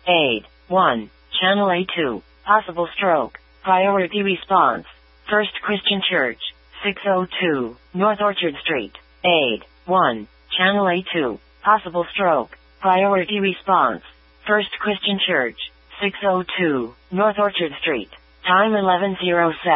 Aid 1. Channel A2. Possible stroke. Priority response. First Christian Church. 602 North Orchard Street. Aid 1. Channel A2. Possible stroke. Priority response. First Christian Church. 602 North Orchard Street. Time 11:07.